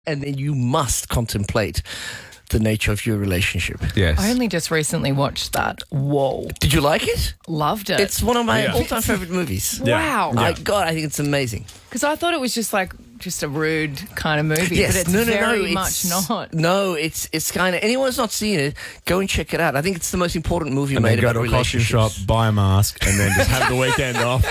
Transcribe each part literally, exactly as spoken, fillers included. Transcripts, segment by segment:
and then you must contemplate the nature of your relationship. Yes. I only just recently watched that. Whoa. Did you like it? Loved it. It's one of my Yeah. all-time favorite movies. Wow. I, God, I think it's amazing. Because I thought it was just like just a rude kind of movie, Yes, but it's no, no, very no, much it's- not. No, it's it's kind of anyone's not seen it, go and check it out. I think it's the most important movie And made then go about to a costume shop, relationships. buy a mask, and then just have the weekend off.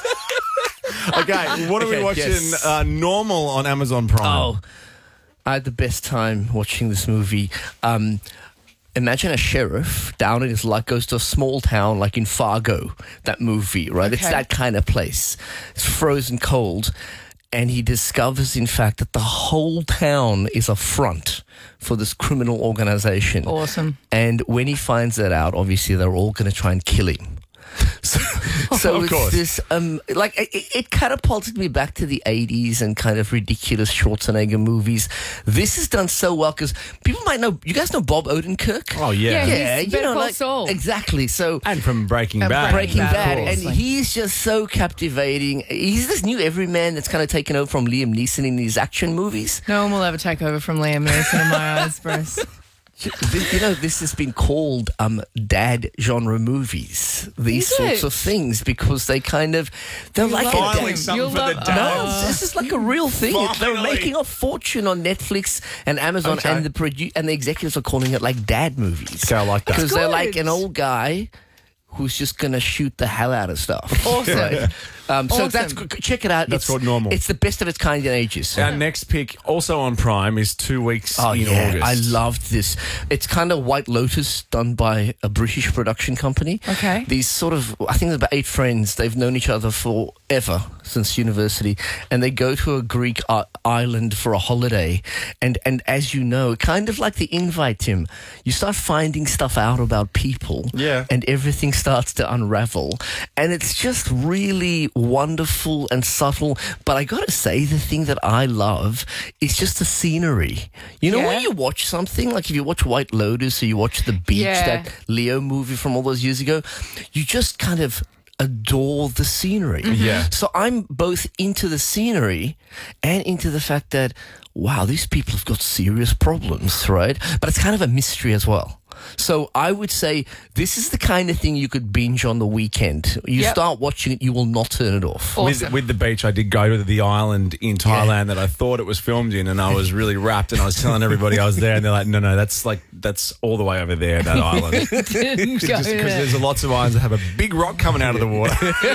Okay, what are we Okay, watching? yes. Uh, Normal on Amazon Prime. Oh, I had the best time watching this movie. Um, imagine a sheriff down in his luck goes to a small town like in Fargo, that movie, right? It's Okay. that kind of place. It's frozen cold. And he discovers, in fact, that the whole town is a front for this criminal organization. Awesome. And when he finds that out, obviously they're all going to try and kill him. So, so Of it's course. this, um, like, it, it catapulted me back to the eighties and kind of ridiculous Schwarzenegger movies. This is done so well because people might know, you guys know Bob Odenkirk? Oh, yeah. Yeah, he's Better Call Saul. exactly. So, And from Breaking And Bad. Breaking Bad, Bad, of and course. he's just so captivating. He's this new everyman that's kind of taken over from Liam Neeson in these action movies. No one will ever take over from Liam Neeson in my eyes, Bruce. This- You know, this has been called um, dad genre movies. These Is sorts it? of things because they kind of they're You like love a it. Finally, You'll something for love- the Oh. dad. No, this is like a real thing. They're Finally. making a fortune on Netflix and Amazon, Okay. and the produ- and the executives are calling it like dad movies. Okay, I like that. because they're Good. like an old guy who's just gonna shoot the hell out of stuff. Awesome. Right? Um, so Awesome. that's check it out. That's it's, called Normal. It's the best of its kind in ages. Our next pick, also on Prime, is Two Weeks Oh in yeah, August. I loved this. It's kind of White Lotus done by a British production company. Okay. These sort of, I think there's about eight friends. They've known each other forever since university, and they go to a Greek uh, island for a holiday. And and as you know, kind of like the invite, Tim, you start finding stuff out about people. Yeah. And everything starts to unravel, and it's just really wonderful and subtle. But I gotta say, the thing that I love is just the scenery. You know, Yeah. when you watch something, like if you watch White Lotus or you watch The Beach, Yeah. that Leo movie from all those years ago, you just kind of adore the scenery. Yeah. So I'm both into the scenery and into the fact that, wow, these people have got serious problems, right? But it's kind of a mystery as well. So I would say this is the kind of thing you could binge on the weekend. You Yep. start watching it, you will not turn it off. Awesome. With, with the beach, I did go to the island in Thailand that I thought it was filmed in, and I was really wrapped, and I was telling everybody I was there, and they're like, no, no, that's like, that's all the way over there, that island. Didn't go Just because there. there's lots of islands that have a big rock coming out of the water.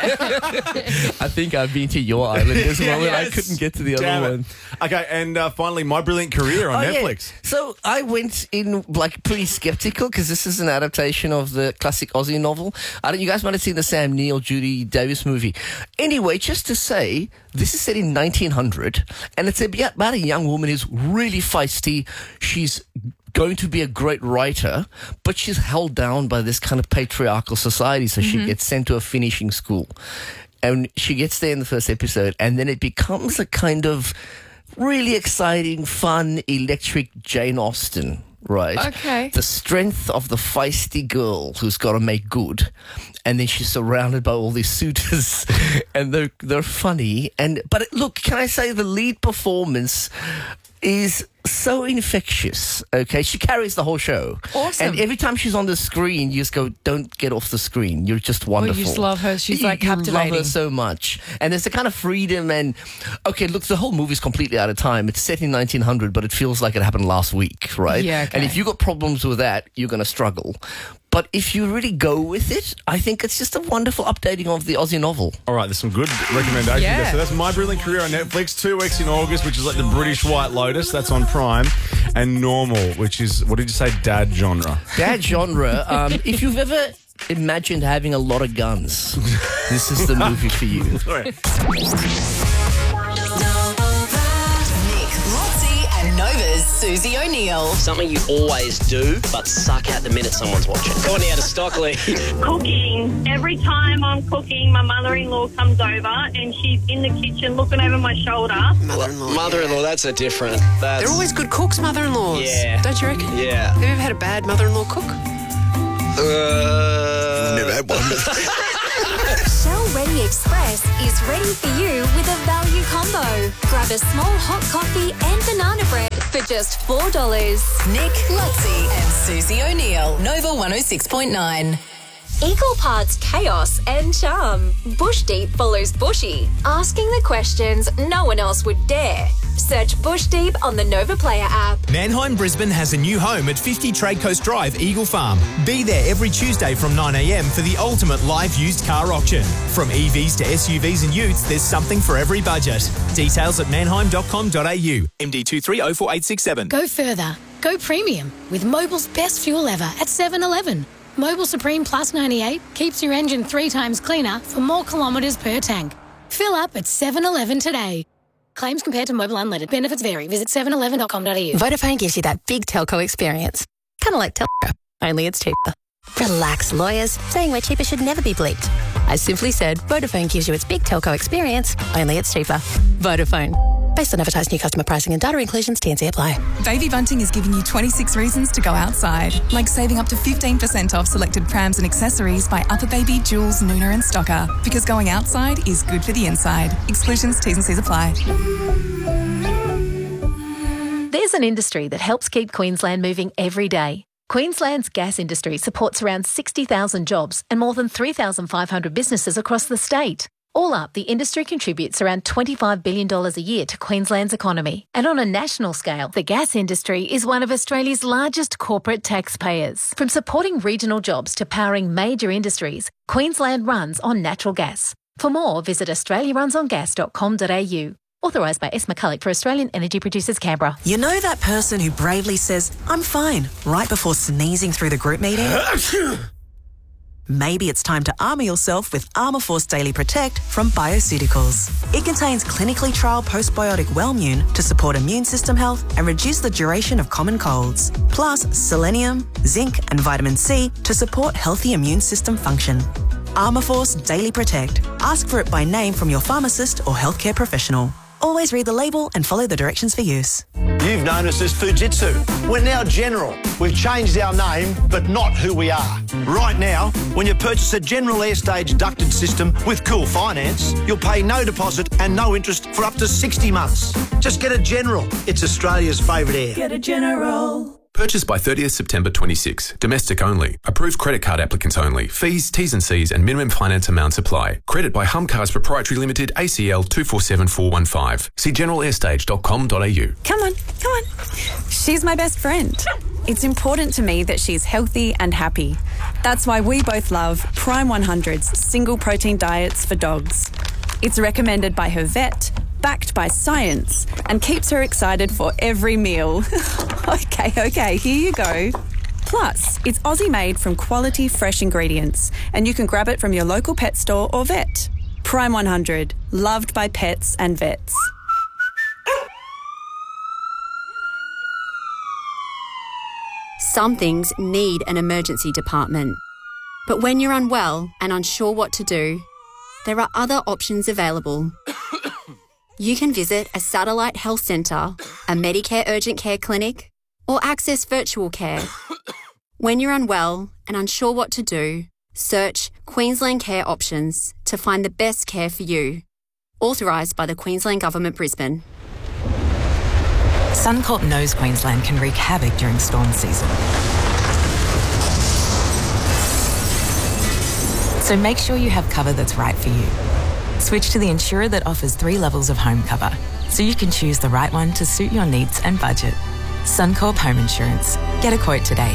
I think I've been to your island as well, and I Yes. couldn't get to the Damn other it. one. Okay, and uh, finally, My Brilliant Career on Oh, yeah. Netflix. So I went in like pretty skeptical because this is an adaptation of the classic Aussie novel. I don't, you guys might have seen the Sam Neill, Judy Davis movie. Anyway, just to say, this is set in nineteen hundred, and it's about about a young woman who's really feisty. She's going to be a great writer, but she's held down by this kind of patriarchal society, so she gets sent to a finishing school. And she gets there in the first episode, and then it becomes a kind of really exciting, fun, electric Jane Austen, right? Okay. The strength of the feisty girl who's got to make good. And then she's surrounded by all these suitors, and they're, they're funny. And But look, can I say the lead performance is so infectious, okay? She carries the whole show. Awesome. And every time she's on the screen, you just go, don't get off the screen. You're just wonderful. just love her. She's, You- like, you love her captivating. so much. And there's a kind of freedom and, okay, look, the whole movie's completely out of time. It's set in nineteen hundred, but it feels like it happened last week, right? Yeah, okay. And if you got problems with that, you're going to struggle. But if you really go with it, I think it's just a wonderful updating of the Aussie novel. All right, there's some good recommendations Yeah. there. So that's My Brilliant Career on Netflix, Two Weeks in August, which is like the British White Lotus, that's on Prime, and Normal, which is, what did you say, dad genre? That genre, um, if you've ever imagined having a lot of guns, this is the movie for you. All right. Nick, Roxy, and Nova's Susie O'Neill. Something you always do, but suck out the minute someone's watching. Go on out of Stockley. Cooking. Every time I'm cooking, my mother-in-law comes over and she's in the kitchen looking over my shoulder. Mother-in-law. Mother-in-law, that's a different. That's, They're always good cooks, mother-in-laws. Yeah. Don't you reckon? Yeah. Have you ever had a bad mother-in-law cook? Uh, Never had one. Shell Ready Express is ready for you with a value combo. Grab a small hot coffee and banana bread for just four dollars. Nick, Lutzi and Susie O'Neill. Nova one oh six point nine. Equal parts chaos and charm. Bush Deep follows Bushy, asking the questions no one else would dare. Search Bush Deep on the Nova Player app. Manheim Brisbane has a new home at fifty Trade Coast Drive, Eagle Farm. Be there every Tuesday from nine a m for the ultimate live used car auction. From E Vs to S U Vs and utes, there's something for every budget. Details at manheim dot com dot a u. M D two three oh four eight six seven. Go further. Go premium with Mobil's best fuel ever at seven eleven. Mobil Supreme Plus ninety-eight keeps your engine three times cleaner for more kilometres per tank. Fill up at seven eleven today. Claims compared to Mobil Unleaded. Benefits vary. Visit seven eleven dot com dot a u. Vodafone gives you that big telco experience. Kind of like Telco, only it's cheaper. Relax, lawyers. Saying we're cheaper should never be bleeped. I simply said Vodafone gives you its big telco experience, only it's cheaper. Vodafone. Based on advertised new customer pricing and data inclusions, T and C apply. Baby Bunting is giving you twenty-six reasons to go outside, like saving up to fifteen percent off selected prams and accessories by Upper Baby, Jules, Nooner and Stocker. Because going outside is good for the inside. Exclusions, T's and C's apply. There's an industry that helps keep Queensland moving every day. Queensland's gas industry supports around sixty thousand jobs and more than three thousand five hundred businesses across the state. All up, the industry contributes around twenty-five billion dollars a year to Queensland's economy. And on a national scale, the gas industry is one of Australia's largest corporate taxpayers. From supporting regional jobs to powering major industries, Queensland runs on natural gas. For more, visit australia runs on gas dot com dot a u. Authorised by S. McCulloch for Australian Energy Producers, Canberra. You know that person who bravely says, "I'm fine," right before sneezing through the group meeting? Maybe it's time to armour yourself with Armour Force Daily Protect from Bioceuticals. It contains clinically trialled postbiotic Wellmune to support immune system health and reduce the duration of common colds. Plus selenium, zinc and vitamin C to support healthy immune system function. Armour Force Daily Protect. Ask for it by name from your pharmacist or healthcare professional. Always read the label and follow the directions for use. You've known us as Fujitsu. We're now General. We've changed our name, but not who we are. Right now, when you purchase a General Airstage ducted system with Cool Finance, you'll pay no deposit and no interest for up to sixty months. Just get a General. It's Australia's favourite air. Get a General. Purchase by thirtieth September twenty-six. Domestic only. Approved credit card applicants only. Fees, T's and C's and minimum finance amounts apply. Credit by Humcars Proprietary Limited, A C L two four seven four one five. See general airstage dot com dot a u. Come on, come on. She's my best friend. It's important to me that she's healthy and happy. That's why we both love Prime one hundred's single protein diets for dogs. It's recommended by her vet, backed by science, and keeps her excited for every meal. okay, okay, here you go. Plus, it's Aussie made from quality fresh ingredients, and you can grab it from your local pet store or vet. Prime one hundred, loved by pets and vets. Some things need an emergency department. But when you're unwell and unsure what to do, there are other options available. You can visit a satellite health centre, a Medicare urgent care clinic, or access virtual care. When you're unwell and unsure what to do, search Queensland Care Options to find the best care for you. Authorised by the Queensland Government, Brisbane. Suncorp knows Queensland can wreak havoc during storm season. So make sure you have cover that's right for you. Switch to the insurer that offers three levels of home cover, so you can choose the right one to suit your needs and budget. Suncorp Home Insurance. Get a quote today.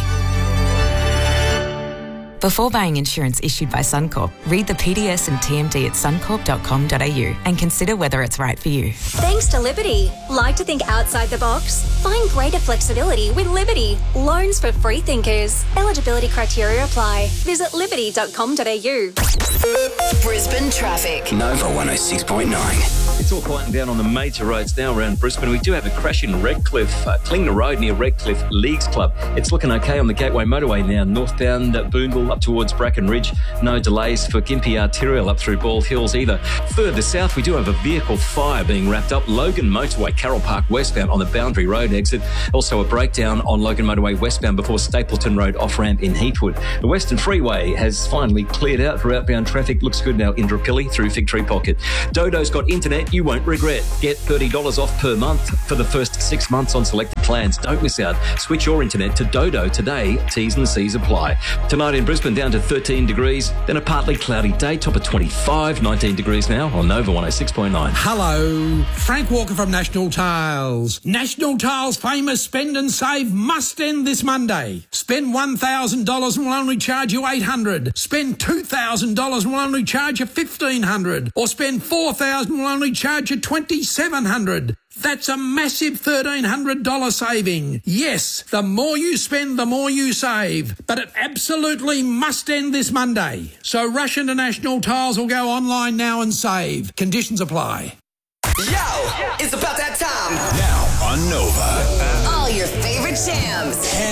Before buying insurance issued by Suncorp, read the P D S and T M D at suncorp dot com dot a u and consider whether it's right for you. Thanks to Liberty. Like to think outside the box? Find greater flexibility with Liberty. Loans for free thinkers. Eligibility criteria apply. Visit liberty dot com dot a u. Brisbane traffic. Nova one oh six point nine. It's all quieting down on the major roads now around Brisbane. We do have a crash in Redcliffe, uh, Klingner Road near Redcliffe Leagues Club. It's looking okay on the Gateway Motorway now, northbound at Boonville up towards Bracken Ridge. No delays for Gympie Arterial up through Bald Hills either. Further south, we do have a vehicle fire being wrapped up. Logan Motorway, Carroll Park westbound on the Boundary Road exit. Also a breakdown on Logan Motorway westbound before Stapleton Road off-ramp in Heatwood. The Western Freeway has finally cleared out for outbound traffic. Looks good now, Indooroopilly through Fig Tree Pocket. Dodo's got internet you won't regret. Get thirty dollars off per month for the first six months on selected plans. Don't miss out. Switch your internet to Dodo today. T's and C's apply. Tonight in Brisbane down to thirteen degrees, then a partly cloudy day, top of twenty-five, nineteen degrees now on Nova one oh six point nine. Hello, Frank Walker from National Tiles. National Tiles' famous spend and save must end this Monday. Spend one thousand dollars and we'll only charge you eight hundred dollars. Spend two thousand dollars and we'll only charge you fifteen hundred dollars. Or spend four thousand dollars and we'll only charge you twenty-seven hundred dollars. That's a massive thirteen hundred dollars saving. Yes, the more you spend, the more you save. But it absolutely must end this Monday. So rush into National Tiles or go online now and save. Conditions apply. Yo, it's about that time. Now on Nova. All your favorite jams.